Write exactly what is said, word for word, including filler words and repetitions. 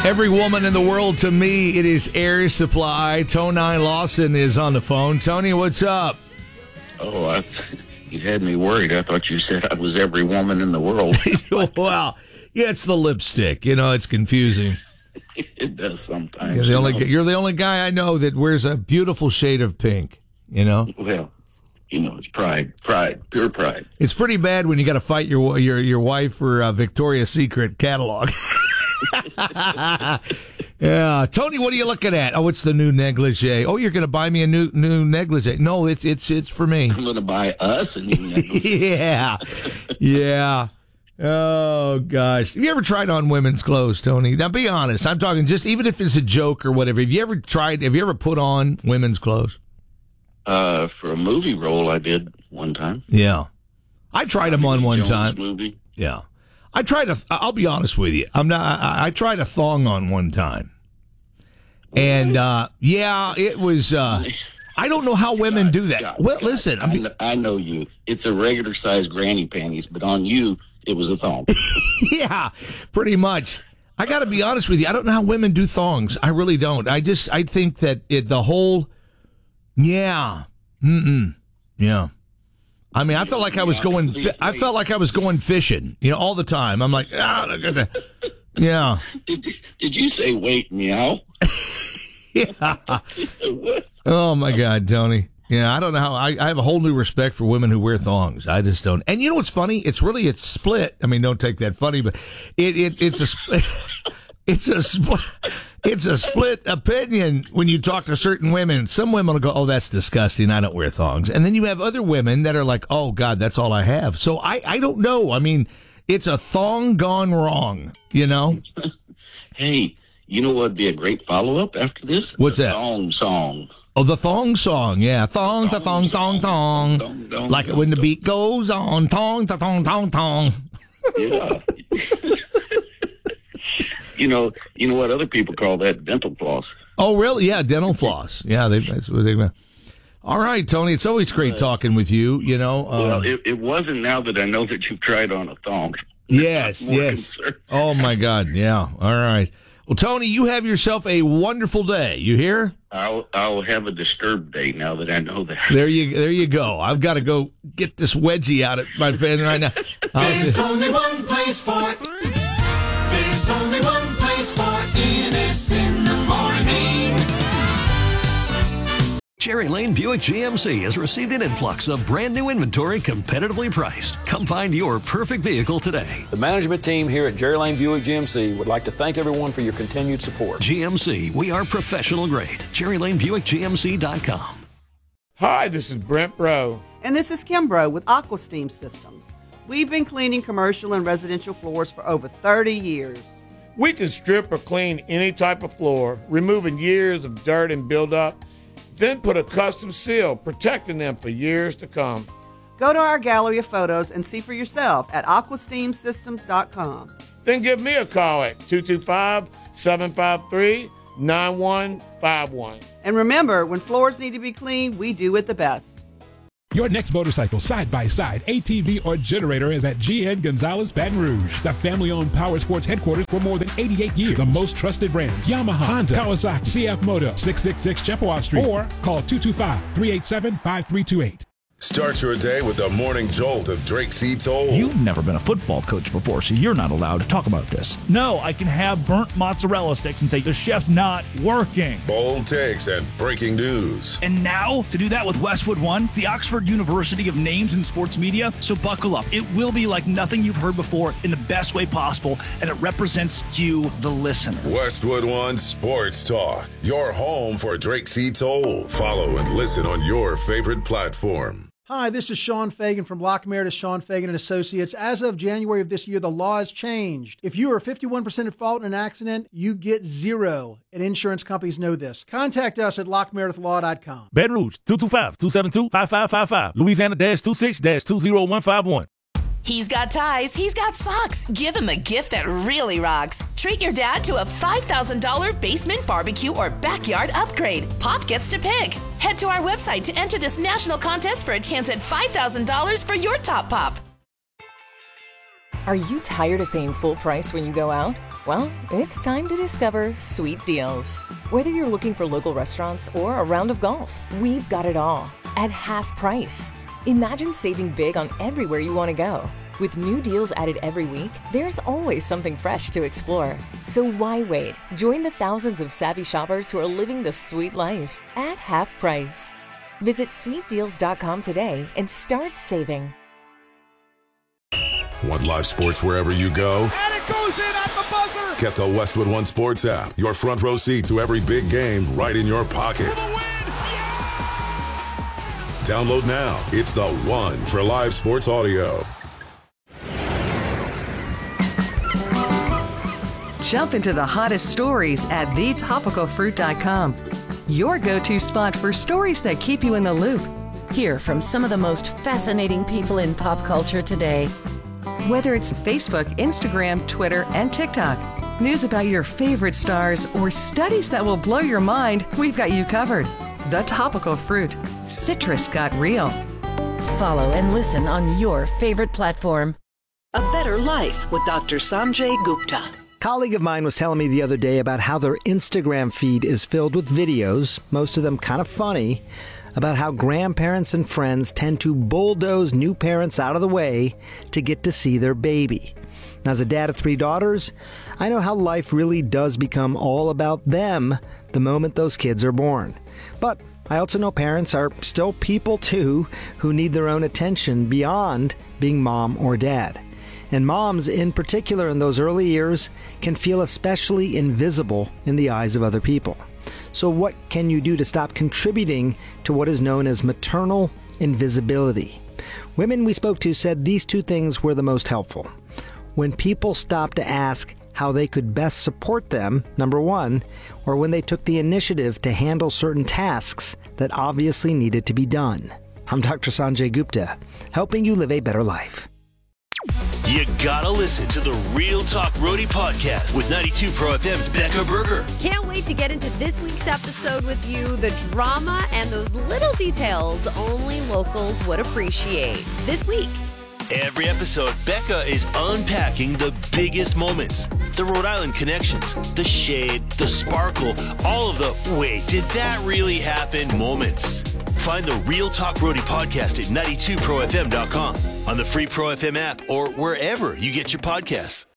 Every woman in the world, to me, it is Air Supply. Tony Lawson is on the phone. Tony, what's up? Oh, I th- you had me worried. I thought you said I was every woman in the world. Well, yeah, it's the lipstick. You know, it's confusing. It does sometimes. You're the, you only, know? you're the only guy I know that wears a beautiful shade of pink, you know? Well, you know, it's pride, pride, pure pride. It's pretty bad when you got to fight your your your wife for a Victoria's Secret catalog. Yeah, Tony, what are you looking at? Oh, it's the new negligee. Oh, you're going to buy me a new new negligee? No, it's it's it's for me. I'm going to buy us a new negligee. Yeah, yeah. Oh gosh, have you ever tried on women's clothes, Tony? Now, be honest. I'm talking just even if it's a joke or whatever. Have you ever tried? Have you ever put on women's clothes? Uh, for a movie role, I did one time. Yeah, I tried them on one Jones time. Movie. Yeah. I tried a, I'll be honest with you. I'm not, I, I tried a thong on one time. And, uh, yeah, it was, uh, I don't know how women Scott, do that. Scott, well, Scott, listen, I I, mean, know, I know you. It's a regular size granny panties, but on you, it was a thong. Yeah, pretty much. I got to be honest with you. I don't know how women do thongs. I really don't. I just, I think that it, the whole, yeah, mm-mm, yeah. I mean, I felt like I was going. I felt like I was going fishing, you know, all the time. I'm like, ah, yeah. Did, did you say wait meow? Yeah. Oh my God, Tony. Yeah, I don't know how. I, I have a whole new respect for women who wear thongs. I just don't. And you know what's funny? It's really it's split. I mean, don't take that funny, but it, it it's a split. It's a split. It's a split opinion when you talk to certain women. Some women will go, "Oh, that's disgusting. I don't wear thongs." And then you have other women that are like, "Oh God, that's all I have." So I, I don't know. I mean, it's a thong gone wrong, you know? Hey, you know what would be a great follow-up after this? What's the that? Thong song. Oh, the thong song. Yeah. Thong, the thong, thong, thong. Thong, thong, Like it when the beat goes on. Thong, the thong, thong, thong. Yeah. You know, you know what other people call that? Dental floss. Oh, really? Yeah, dental floss. Yeah, they, that's what they. All right, Tony. It's always great talking with you. You know. Um, Well, it, it wasn't. Now that I know that you've tried on a thong. Yes. More Yes. concerned. Oh my God. Yeah. All right. Well, Tony, you have yourself a wonderful day. You hear? I'll I'll have a disturbed day now that I know that. There you there you go. I've got to go get this wedgie out of my fan right now. There's only one place for it. There's only one place for Ennis in the morning. Cherry Lane Buick G M C has received an influx of brand new inventory competitively priced. Come find your perfect vehicle today. The management team here at Jerry Lane Buick G M C would like to thank everyone for your continued support. G M C, we are professional grade. Cherry Lane Buick G M C dot com. Hi, this is Brent Bro. And this is Kim Bro with Aqua Steam Systems. We've been cleaning commercial and residential floors for over thirty years. We can strip or clean any type of floor, removing years of dirt and buildup, then put a custom seal, protecting them for years to come. Go to our gallery of photos and see for yourself at aqua steam systems dot com. Then give me a call at two two five, seven five three, nine one five one. And remember, when floors need to be cleaned, we do it the best. Your next motorcycle, side-by-side, A T V, or generator is at G N Gonzalez Baton Rouge, the family-owned power sports headquarters for more than eighty-eight years. The most trusted brands, Yamaha, Honda, Kawasaki, C F Moto, six sixty-six Chippewa Street, or call two two five, three eight seven, five three two eight. Start your day with the morning jolt of Drake C. Toll. You've never been a football coach before, so you're not allowed to talk about this. No, I can have burnt mozzarella sticks and say the chef's not working. Bold takes and breaking news. And now, to do that with Westwood One, the Oxford University of names in sports media, so buckle up. It will be like nothing you've heard before in the best way possible, and it represents you, the listener. Westwood One Sports Talk, your home for Drake C. Toll. Follow and listen on your favorite platform. Hi, this is Sean Fagan from Lockmeyer to Sean Fagan and Associates. As of January of this year, the law has changed. If you are fifty-one percent at fault in an accident, you get zero, and insurance companies know this. Contact us at lock meredith law dot com. Baton Rouge, two two five, two seven two, five five five five. Louisiana dash two six dash two zero one five one. He's got ties, he's got socks. Give him a gift that really rocks. Treat your dad to a five thousand dollars basement barbecue or backyard upgrade. Pop gets to pick. Head to our website to enter this national contest for a chance at five thousand dollars for your top pop. Are you tired of paying full price when you go out? Well, it's time to discover Sweet Deals. Whether you're looking for local restaurants or a round of golf, we've got it all at half price. Imagine saving big on everywhere you want to go. With new deals added every week, there's always something fresh to explore. So why wait? Join the thousands of savvy shoppers who are living the sweet life at half price. Visit sweet deals dot com today and start saving. Want live sports wherever you go? And it goes in at the buzzer. Get the Westwood One Sports app. Your front row seat to every big game right in your pocket. Download now. It's the one for live sports audio. Jump into the hottest stories at the topical fruit dot com. Your go-to spot for stories that keep you in the loop. Hear from some of the most fascinating people in pop culture today. Whether it's Facebook, Instagram, Twitter, and TikTok, news about your favorite stars, or studies that will blow your mind, we've got you covered. The Topical Fruit. Citrus got real. Follow and listen on your favorite platform. A Better Life with Doctor Sanjay Gupta. Colleague of mine was telling me the other day about how their Instagram feed is filled with videos, most of them kind of funny, about how grandparents and friends tend to bulldoze new parents out of the way to get to see their baby. Now, as a dad of three daughters, I know how life really does become all about them the moment those kids are born. But I also know parents are still people too who need their own attention beyond being mom or dad. And moms, in particular in those early years, can feel especially invisible in the eyes of other people. So what can you do to stop contributing to what is known as maternal invisibility? Women we spoke to said these two things were the most helpful. When people stopped to ask how they could best support them, number one, or when they took the initiative to handle certain tasks that obviously needed to be done. I'm Doctor Sanjay Gupta, helping you live a better life. You gotta listen to the Real Talk Roadie podcast with ninety-two Pro F M's Becca Berger. Can't wait to get into this week's episode with you. The drama and those little details only locals would appreciate. This week. Every episode, Becca is unpacking the biggest moments. The Rhode Island connections, the shade, the sparkle, all of the wait, did that really happen moments. Find the Real Talk Roadie podcast at ninety-two pro f m dot com, on the free Pro F M app, or wherever you get your podcasts.